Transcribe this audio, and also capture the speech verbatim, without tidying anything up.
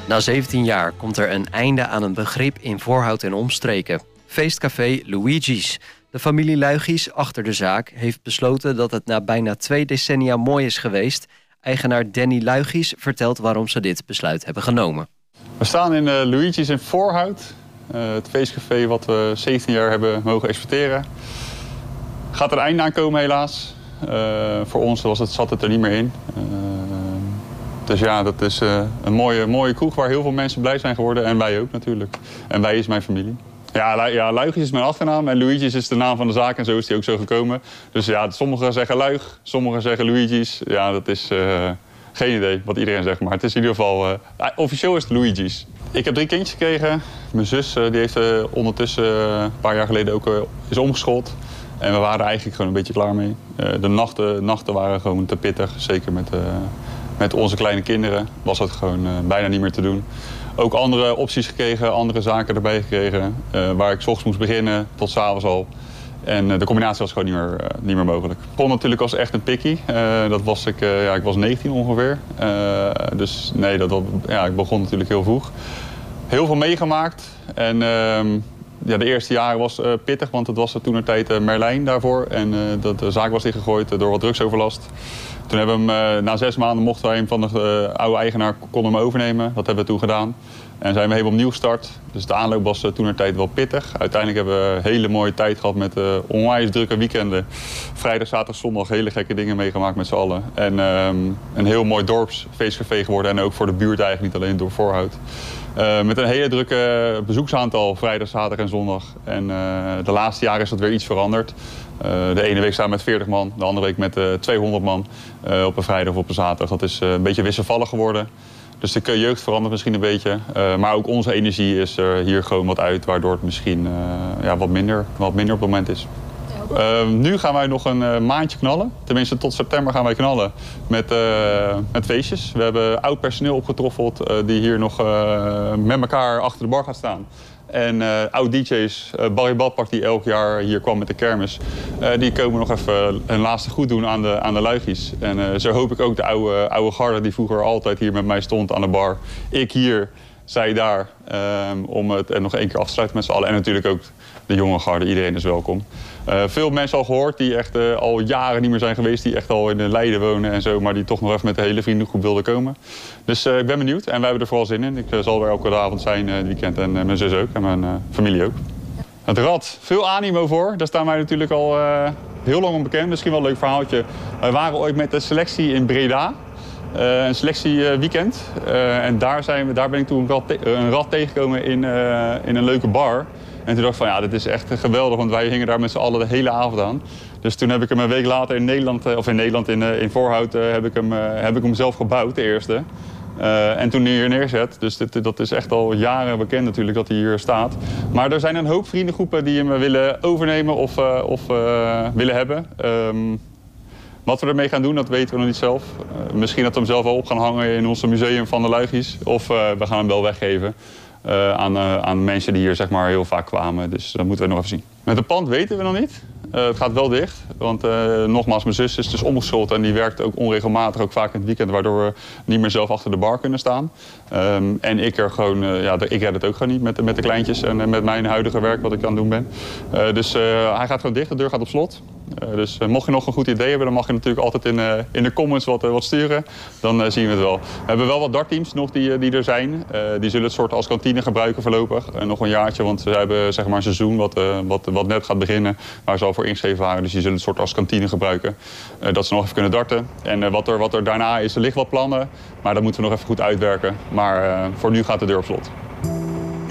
Na zeventien jaar komt er een einde aan een begrip in Voorhout en omstreken. Feestcafé Luigi's. De familie Luigi's achter de zaak heeft besloten dat het na bijna twee decennia mooi is geweest. Eigenaar Danny Luigi's vertelt waarom ze dit besluit hebben genomen. We staan in uh, Luigi's in Voorhout. Uh, het feestcafé wat we zeventien jaar hebben mogen exporteren. Gaat er een einde aan komen helaas. Uh, voor ons was het, zat het er niet meer in. Uh, dus ja, dat is uh, een mooie, mooie kroeg waar heel veel mensen blij zijn geworden. En wij ook natuurlijk. En wij is mijn familie. Ja, ja, Luigi's is mijn achternaam en Luigi's is de naam van de zaak en zo is die ook zo gekomen. Dus ja, sommigen zeggen Luig, sommigen zeggen Luigi's. Ja, dat is uh, geen idee wat iedereen zegt, maar het is in ieder geval... Uh, officieel is het Luigi's. Ik heb drie kindjes gekregen. Mijn zus uh, die heeft uh, ondertussen uh, een paar jaar geleden ook uh, is omgeschoold. En we waren eigenlijk gewoon een beetje klaar mee. Uh, de nachten, nachten waren gewoon te pittig, zeker met, uh, met onze kleine kinderen was dat gewoon uh, bijna niet meer te doen. Ook andere opties gekregen, andere zaken erbij gekregen. Uh, waar ik 's ochtends moest beginnen tot 's avonds al. En uh, de combinatie was gewoon niet meer, uh, niet meer mogelijk. Ik begon natuurlijk als echt een pikkie. Uh, dat was ik, uh, ja, ik was negentien ongeveer. Uh, dus nee, dat, dat, ja, ik begon natuurlijk heel vroeg. Heel veel meegemaakt. En uh, ja, de eerste jaren was uh, pittig, want het was toen een tijd uh, Merlijn daarvoor. En uh, dat, de zaak was dichtgegooid uh, door wat drugsoverlast. Toen hebben we hem, uh, na zes maanden mochten wij hem van de uh, oude eigenaar kon hem overnemen. Dat hebben we toen gedaan. En zijn we helemaal opnieuw gestart. Dus de aanloop was uh, toen een tijd wel pittig. Uiteindelijk hebben we een hele mooie tijd gehad met uh, onwijs drukke weekenden. Vrijdag, zaterdag, zondag hele gekke dingen meegemaakt met z'n allen. En uh, een heel mooi dorpsfeestcafé geworden. En ook voor de buurt eigenlijk, niet alleen door Voorhout. Uh, met een hele drukke bezoeksaantal, vrijdag, zaterdag en zondag. En uh, de laatste jaren is dat weer iets veranderd. Uh, de ene week staan we met veertig man, de andere week met uh, tweehonderd man uh, op een vrijdag of op een zaterdag. Dat is uh, een beetje wisselvallig geworden. Dus de jeugd verandert misschien een beetje. Uh, maar ook onze energie is er hier gewoon wat uit, waardoor het misschien uh, ja, wat, minder, wat minder op het moment is. Uh, nu gaan wij nog een uh, maandje knallen. Tenminste, tot september gaan wij knallen met, uh, met feestjes. We hebben oud personeel opgetroffeld uh, die hier nog uh, met elkaar achter de bar gaat staan. En uh, oud D J's, uh, Barry Badpak die elk jaar hier kwam met de kermis, uh, die komen nog even een laatste goed doen aan de, aan de Luigi's. En uh, zo hoop ik ook de oude, oude garde die vroeger altijd hier met mij stond aan de bar. Ik hier, zij daar, um, om het en nog één keer af te sluiten met z'n allen. En natuurlijk ook de jonge garde, iedereen is welkom. Uh, veel mensen al gehoord die echt uh, al jaren niet meer zijn geweest, die echt al in Leiden wonen en zo, maar die toch nog even met de hele vriendengroep wilden komen. Dus uh, ik ben benieuwd en wij hebben er vooral zin in. Ik uh, zal er elke avond zijn uh, het weekend en uh, mijn zus ook en mijn uh, familie ook. Het Rad, veel animo voor. Daar staan wij natuurlijk al uh, heel lang onbekend. Misschien wel een leuk verhaaltje. Wij waren ooit met de selectie in Breda. Uh, een selectieweekend. Uh, en daar, zijn we, daar ben ik toen een rad, te een rad tegengekomen in, uh, in een leuke bar. En toen dacht ik van ja, dit is echt geweldig, want wij hingen daar met z'n allen de hele avond aan. Dus toen heb ik hem een week later in Nederland, of in Nederland, in, in Voorhout, uh, heb, ik hem, uh, heb ik hem zelf gebouwd, de eerste. Uh, en toen hier neerzet. Dus dit, dat is echt al jaren bekend natuurlijk dat hij hier staat. Maar er zijn een hoop vriendengroepen die hem willen overnemen of, uh, of uh, willen hebben. Um, Wat we ermee gaan doen, dat weten we nog niet zelf. Uh, misschien dat we hem zelf wel op gaan hangen in ons museum van de Luigi's. Of uh, we gaan hem wel weggeven uh, aan, uh, aan mensen die hier zeg maar, heel vaak kwamen. Dus dat moeten we nog even zien. Met het pand weten we nog niet. Uh, het gaat wel dicht. Want uh, nogmaals, mijn zus is dus omgeschoold en die werkt ook onregelmatig, ook vaak in het weekend, waardoor we niet meer zelf achter de bar kunnen staan. Um, en ik er gewoon, uh, ja, ik red het ook gewoon niet met, met de kleintjes en uh, met mijn huidige werk wat ik aan het doen ben. Uh, dus uh, hij gaat gewoon dicht, de deur gaat op slot. Uh, dus uh, mocht je nog een goed idee hebben, dan mag je natuurlijk altijd in, uh, in de comments wat, uh, wat sturen. Dan uh, zien we het wel. We hebben wel wat dartteams nog die, uh, die er zijn. Uh, die zullen het soort als kantine gebruiken voorlopig. Uh, nog een jaartje, want we hebben zeg maar, een seizoen wat, uh, wat, wat net gaat beginnen. Waar ze al voor ingeschreven waren. Dus die zullen het soort als kantine gebruiken. Uh, dat ze nog even kunnen darten. En uh, wat, er, wat er daarna is, er liggen wat plannen. Maar dat moeten we nog even goed uitwerken. Maar uh, voor nu gaat de deur op slot.